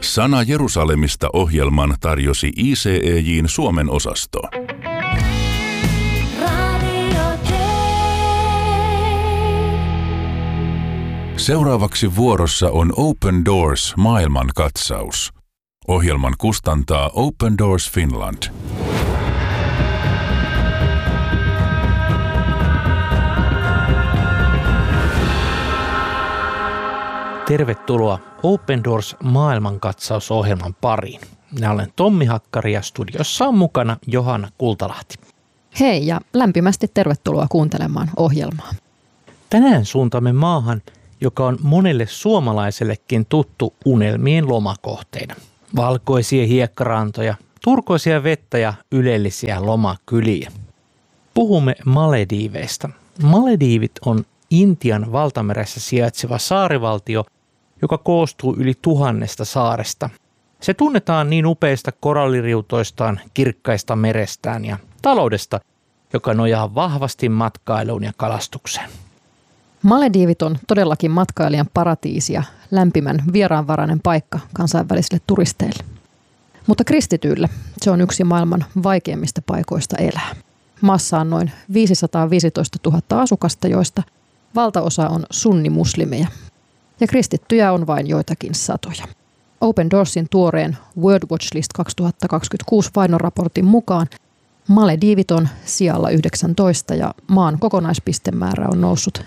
Sana Jerusalemista -ohjelman tarjosi ICEJ:n Suomen osasto. Seuraavaksi vuorossa on Open Doors maailmankatsaus. Ohjelman kustantaa Open Doors Finland. Tervetuloa Open Doors maailmankatsausohjelman pariin. Minä olen Tommi Hakkari ja studiossa on mukana Johanna Kultalahti. Hei ja lämpimästi tervetuloa kuuntelemaan ohjelmaa. Tänään suuntaamme maahan, joka on monelle suomalaisellekin tuttu unelmien lomakohteina. Valkoisia hiekkarantoja, turkoisia vettä ja ylellisiä lomakyliä. Puhumme Malediiveista. Malediivit on Intian valtameressä sijaitseva saarivaltio, joka koostuu yli 1000 saaresta. Se tunnetaan niin upeista koralliriutoistaan, kirkkaista merestään ja taloudesta, joka nojaa vahvasti matkailuun ja kalastukseen. Malediivit on todellakin matkailijan paratiisi ja lämpimän vieraanvarainen paikka kansainvälisille turisteille. Mutta kristityille se on yksi maailman vaikeimmista paikoista elää. Maassa on noin 515 000 asukasta, joista valtaosa on sunnimuslimeja. Ja kristittyjä on vain joitakin satoja. Open Doorsin tuoreen World Watch List 2026 vainoraportin mukaan Malediivit on sijalla 19 ja maan kokonaispistemäärä on noussut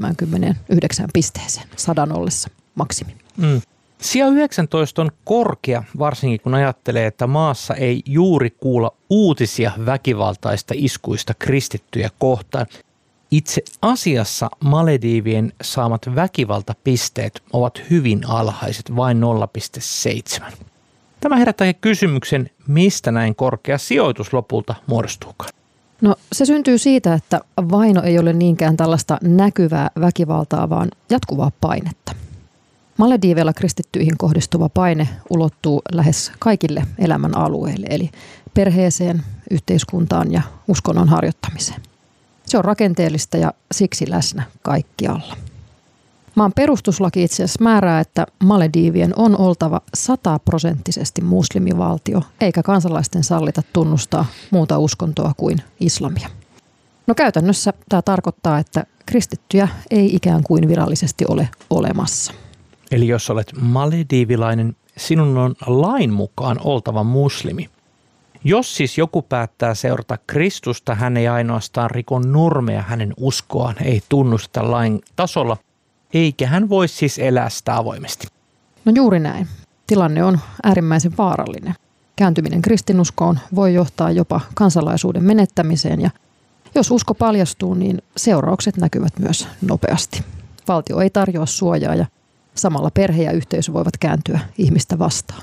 79 pisteeseen 100 ollessa maksimi. Sija 19 on korkea, varsinkin kun ajattelee, että maassa ei juuri kuulla uutisia väkivaltaista iskuista kristittyjä kohtaan. Itse asiassa Malediivien saamat väkivaltapisteet ovat hyvin alhaiset, vain 0,7. Tämä herättää kysymyksen, mistä näin korkea sijoitus lopulta muodostuukaan. No se syntyy siitä, että vaino ei ole niinkään tällaista näkyvää väkivaltaa, vaan jatkuvaa painetta. Malediiveilla kristittyihin kohdistuva paine ulottuu lähes kaikille elämän alueille, eli perheeseen, yhteiskuntaan ja uskonnon harjoittamiseen. Se on rakenteellista ja siksi läsnä kaikkialla. Maan perustuslaki itse asiassa määrää, että Malediivien on oltava 100% muslimivaltio, eikä kansalaisten sallita tunnustaa muuta uskontoa kuin islamia. No käytännössä tämä tarkoittaa, että kristittyjä ei ikään kuin virallisesti ole olemassa. Eli jos olet malediivilainen, sinun on lain mukaan oltava muslimi. Jos siis joku päättää seurata Kristusta, hän ei ainoastaan riko normeja, hänen uskoaan ei tunnusteta lain tasolla, eikä hän voi siis elää sitä avoimesti. No juuri näin. Tilanne on äärimmäisen vaarallinen. Kääntyminen kristinuskoon voi johtaa jopa kansalaisuuden menettämiseen ja jos usko paljastuu, niin seuraukset näkyvät myös nopeasti. Valtio ei tarjoa suojaa ja samalla perhe ja yhteisö voivat kääntyä ihmistä vastaan.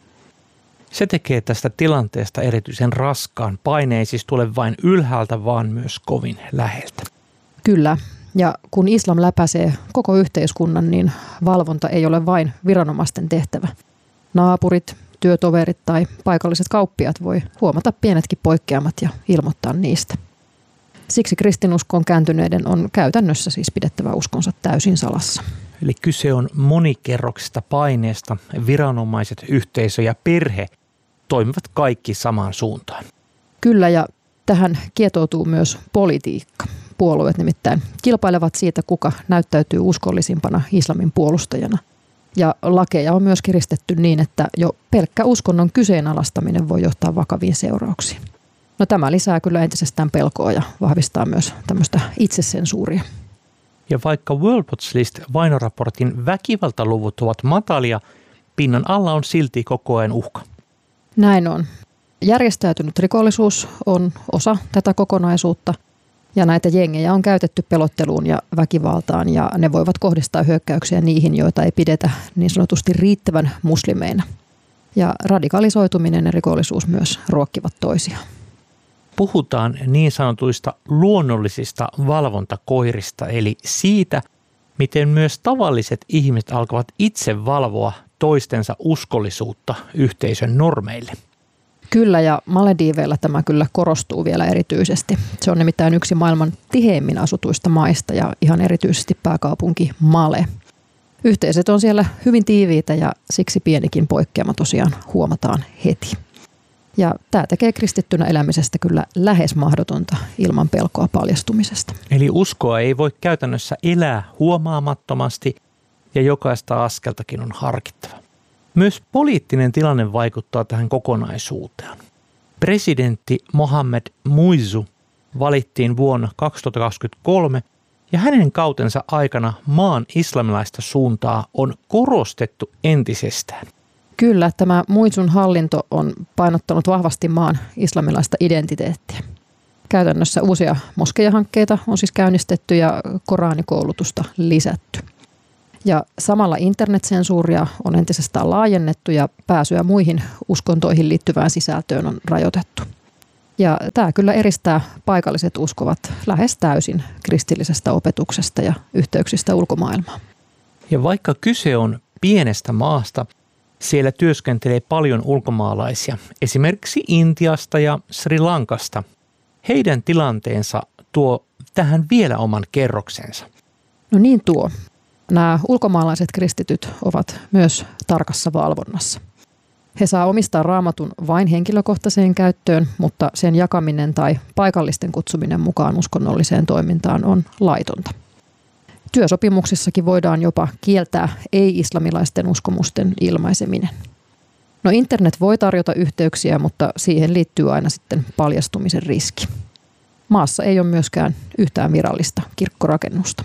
Se tekee tästä tilanteesta erityisen raskaan. Paine ei siis tule vain ylhäältä, vaan myös kovin läheltä. Kyllä. Ja kun islam läpäisee koko yhteiskunnan, niin valvonta ei ole vain viranomaisten tehtävä. Naapurit, työtoverit tai paikalliset kauppiaat voi huomata pienetkin poikkeamat ja ilmoittaa niistä. Siksi kristinuskoon kääntyneiden on käytännössä siis pidettävä uskonsa täysin salassa. Eli kyse on monikerroksista paineesta. Viranomaiset, yhteisö ja perhe toimivat kaikki samaan suuntaan. Kyllä, ja tähän kietoutuu myös politiikka. Puolueet nimittäin kilpailevat siitä, kuka näyttäytyy uskollisimpana islamin puolustajana. Ja lakeja on myös kiristetty niin, että jo pelkkä uskonnon kyseenalaistaminen voi johtaa vakaviin seurauksiin. No tämä lisää kyllä entisestään pelkoa ja vahvistaa myös tämmöistä itsesensuuria. Ja vaikka World Watch List vainoraportin väkivaltaluvut ovat matalia, pinnan alla on silti koko ajan uhka. Näin on. Järjestäytynyt rikollisuus on osa tätä kokonaisuutta ja näitä jengejä on käytetty pelotteluun ja väkivaltaan ja ne voivat kohdistaa hyökkäyksiä niihin, joita ei pidetä niin sanotusti riittävän muslimeina. Ja radikalisoituminen ja rikollisuus myös ruokkivat toisiaan. Puhutaan niin sanotuista luonnollisista valvontakoirista, eli siitä, miten myös tavalliset ihmiset alkavat itse valvoa toistensa uskollisuutta yhteisön normeille. Kyllä, ja Malediiveilla tämä kyllä korostuu vielä erityisesti. Se on nimittäin yksi maailman tiheimmin asutuista maista ja ihan erityisesti pääkaupunki Male. Yhteisöt on siellä hyvin tiiviitä ja siksi pienikin poikkeama tosiaan huomataan heti. Ja tämä tekee kristittynä elämisestä kyllä lähes mahdotonta ilman pelkoa paljastumisesta. Eli uskoa ei voi käytännössä elää huomaamattomasti ja jokaista askeltakin on harkittava. Myös poliittinen tilanne vaikuttaa tähän kokonaisuuteen. Presidentti Mohammed Muizzu valittiin vuonna 2023 ja hänen kautensa aikana maan islamilaista suuntaa on korostettu entisestään. Kyllä, tämä Muizzun hallinto on painottanut vahvasti maan islamilaista identiteettiä. Käytännössä uusia moskeijahankkeita on siis käynnistetty ja koraanikoulutusta lisätty. Ja samalla internetsensuuria on entisestään laajennettu ja pääsyä muihin uskontoihin liittyvään sisältöön on rajoitettu. Ja tämä kyllä eristää paikalliset uskovat lähes täysin kristillisestä opetuksesta ja yhteyksistä ulkomaailmaan. Ja vaikka kyse on pienestä maasta, siellä työskentelee paljon ulkomaalaisia, esimerkiksi Intiasta ja Sri Lankasta. Heidän tilanteensa tuo tähän vielä oman kerroksensa. No niin tuo. Nämä ulkomaalaiset kristityt ovat myös tarkassa valvonnassa. He saa omistaa Raamatun vain henkilökohtaiseen käyttöön, mutta sen jakaminen tai paikallisten kutsuminen mukaan uskonnolliseen toimintaan on laitonta. Työsopimuksissakin voidaan jopa kieltää ei-islamilaisten uskomusten ilmaiseminen. No internet voi tarjota yhteyksiä, mutta siihen liittyy aina sitten paljastumisen riski. Maassa ei ole myöskään yhtään virallista kirkkorakennusta.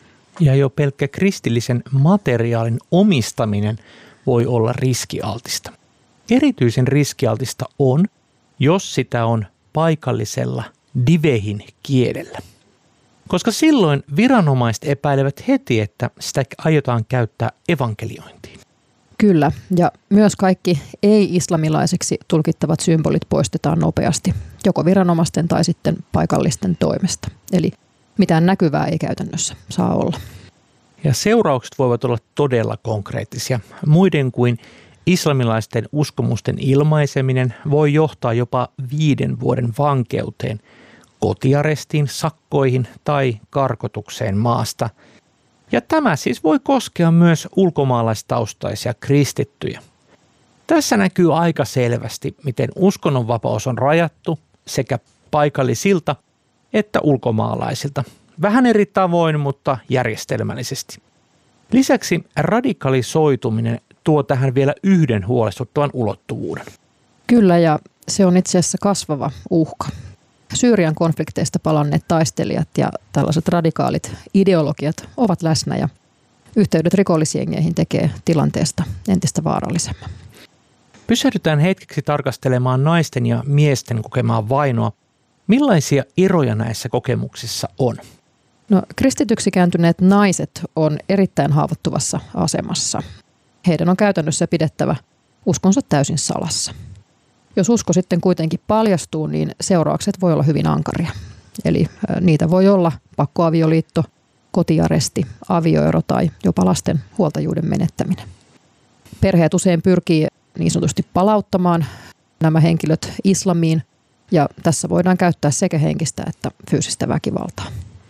Ja jo pelkkä kristillisen materiaalin omistaminen voi olla riskialtista. Erityisen riskialtista on, jos sitä on paikallisella divehin kielellä. Koska silloin viranomaiset epäilevät heti, että sitä aiotaan käyttää evankeliointiin. Kyllä, ja myös kaikki ei-islamilaiseksi tulkittavat symbolit poistetaan nopeasti, joko viranomaisten tai sitten paikallisten toimesta. Eli mitään näkyvää ei käytännössä saa olla. Ja seuraukset voivat olla todella konkreettisia. Muiden kuin islamilaisten uskomusten ilmaiseminen voi johtaa jopa 5 vuoden vankeuteen, kotiarestiin, sakkoihin tai karkotukseen maasta. Ja tämä siis voi koskea myös ulkomaalaistaustaisia kristittyjä. Tässä näkyy aika selvästi, miten uskonnonvapaus on rajattu sekä paikallisilta että ulkomaalaisilta. Vähän eri tavoin, mutta järjestelmällisesti. Lisäksi radikalisoituminen tuo tähän vielä yhden huolestuttavan ulottuvuuden. Kyllä, ja se on itse asiassa kasvava uhka. Syyrian konflikteista palanneet taistelijat ja tällaiset radikaalit ideologiat ovat läsnä ja yhteydet rikollisjengeihin tekee tilanteesta entistä vaarallisemman. Pysähdytään hetkeksi tarkastelemaan naisten ja miesten kokemaa vainoa. Millaisia eroja näissä kokemuksissa on? No, kristityksi kääntyneet naiset on erittäin haavoittuvassa asemassa. Heidän on käytännössä pidettävä uskonsa täysin salassa. Jos usko sitten kuitenkin paljastuu, niin seuraukset voi olla hyvin ankaria. Eli niitä voi olla pakkoavioliitto, kotiaresti, avioero tai jopa lasten huoltajuuden menettäminen. Perheet usein pyrkii niin sanotusti palauttamaan nämä henkilöt islamiin, ja tässä voidaan käyttää sekä henkistä että fyysistä väkivaltaa.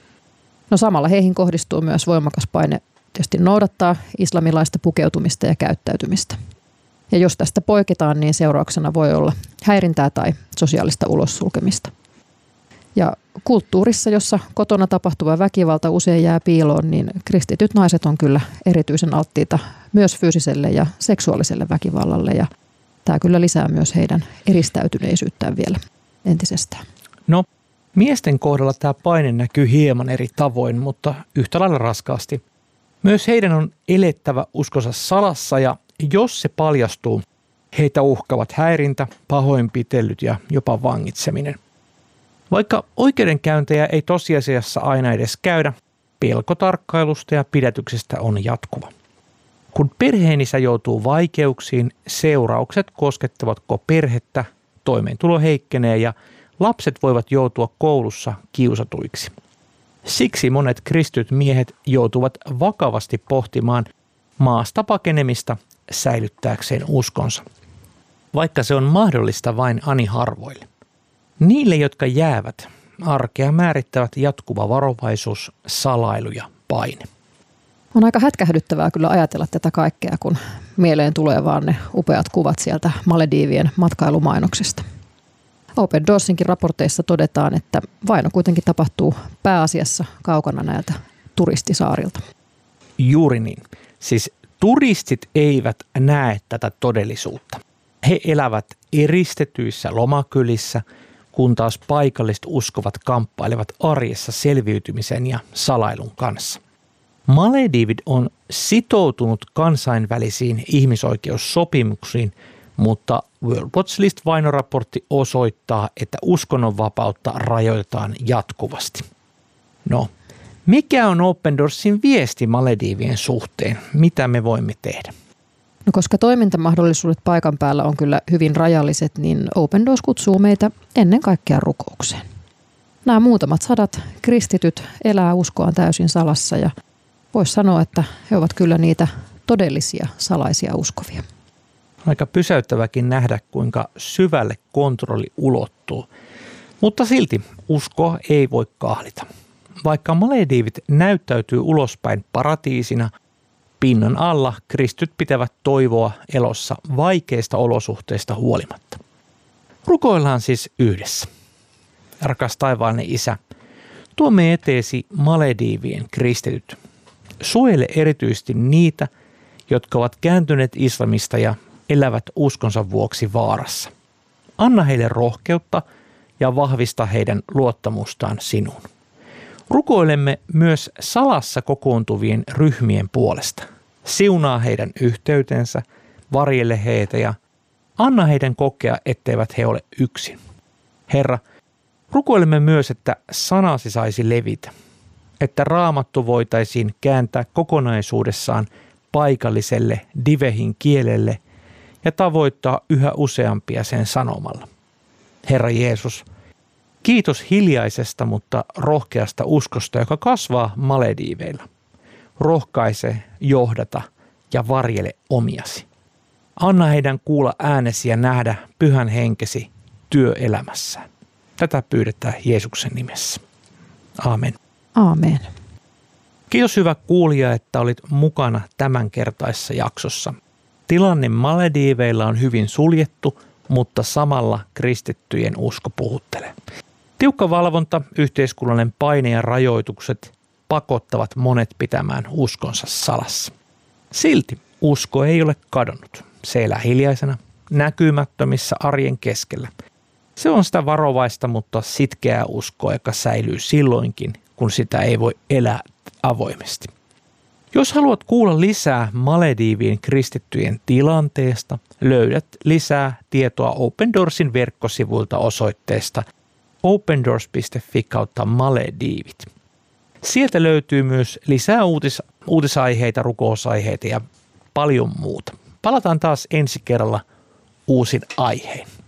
No samalla heihin kohdistuu myös voimakas paine tietysti noudattaa islamilaista pukeutumista ja käyttäytymistä. Ja jos tästä poiketaan, niin seurauksena voi olla häirintää tai sosiaalista ulossulkemista. Ja kulttuurissa, jossa kotona tapahtuva väkivalta usein jää piiloon, niin kristityt naiset on kyllä erityisen alttiita myös fyysiselle ja seksuaaliselle väkivallalle. Ja tämä kyllä lisää myös heidän eristäytyneisyyttään vielä entisestään. No, miesten kohdalla tämä paine näkyy hieman eri tavoin, mutta yhtä lailla raskaasti. Myös heidän on elettävä uskonsa salassa ja jos se paljastuu, heitä uhkavat häirintä, pahoinpitelyt ja jopa vangitseminen. Vaikka oikeudenkäyntejä ei tosiasiassa aina edes käydä, pelko tarkkailusta ja pidätyksestä on jatkuva. Kun perheenisä joutuu vaikeuksiin, seuraukset koskettavat koko perhettä, toimeentulo heikkenee ja lapset voivat joutua koulussa kiusatuiksi. Siksi monet kristityt miehet joutuvat vakavasti pohtimaan maasta pakenemista säilyttääkseen uskonsa, vaikka se on mahdollista vain ani harvoille. Niille, jotka jäävät, arkea määrittävät jatkuva varovaisuus, salailu ja paine. On aika hätkähdyttävää kyllä ajatella tätä kaikkea, kun mieleen tulee vaan ne upeat kuvat sieltä Maledivien matkailumainoksista. Open Doorsinkin raporteissa todetaan, että vaino kuitenkin tapahtuu pääasiassa kaukana näiltä turistisaarilta. Juuri niin. Siis turistit eivät näe tätä todellisuutta. He elävät eristetyissä lomakylissä, kun taas paikalliset uskovat kamppailevat arjessa selviytymisen ja salailun kanssa. Maledivit on sitoutunut kansainvälisiin ihmisoikeussopimuksiin, mutta World Watch List-vainoraportti osoittaa, että uskonnonvapautta rajoitetaan jatkuvasti. No, mikä on Open Doorsin viesti Maledivien suhteen? Mitä me voimme tehdä? No, koska toimintamahdollisuudet paikan päällä on kyllä hyvin rajalliset, niin Open Doors kutsuu meitä ennen kaikkea rukoukseen. Nämä muutamat sadat kristityt elää uskoaan täysin salassa ja voisi sanoa, että he ovat kyllä niitä todellisia salaisia uskovia. Aika pysäyttäväkin nähdä, kuinka syvälle kontrolli ulottuu. Mutta silti uskoa ei voi kahlita. Vaikka Maledivit näyttäytyy ulospäin paratiisina, pinnan alla kristyt pitävät toivoa elossa vaikeista olosuhteista huolimatta. Rukoillaan siis yhdessä. Rakas taivaallinen Isä, tuomme eteesi Maledivien kristityt. Suojele erityisesti niitä, jotka ovat kääntyneet islamista ja elävät uskonsa vuoksi vaarassa. Anna heille rohkeutta ja vahvista heidän luottamustaan sinuun. Rukoilemme myös salassa kokoontuvien ryhmien puolesta. Siunaa heidän yhteytensä, varjele heitä ja anna heidän kokea, etteivät he ole yksin. Herra, rukoilemme myös, että sanasi saisi levitä, että Raamattu voitaisiin kääntää kokonaisuudessaan paikalliselle divehin kielelle ja tavoittaa yhä useampia sen sanomalla. Herra Jeesus, kiitos hiljaisesta, mutta rohkeasta uskosta, joka kasvaa Malediiveilla. Rohkaise, johdata ja varjele omiasi. Anna heidän kuulla äänesi ja nähdä pyhän henkesi työelämässään. Tätä pyydetään Jeesuksen nimessä. Aamen. Aamen. Kiitos hyvä kuulija, että olit mukana tämänkertaisessa jaksossa. Tilanne Malediiveilla on hyvin suljettu, mutta samalla kristittyjen usko puhuttelee. Tiukka valvonta, yhteiskunnallinen paine ja rajoitukset pakottavat monet pitämään uskonsa salassa. Silti usko ei ole kadonnut. Se elää hiljaisena, näkymättömissä arjen keskellä. Se on sitä varovaista, mutta sitkeää uskoa, joka säilyy silloinkin, kun sitä ei voi elää avoimesti. Jos haluat kuulla lisää Maledivien kristittyjen tilanteesta, löydät lisää tietoa Open Doorsin verkkosivuilta osoitteesta opendoors.fi/Maledivit. Sieltä löytyy myös lisää uutisaiheita, rukousaiheita ja paljon muuta. Palataan taas ensi kerralla uusin aiheen.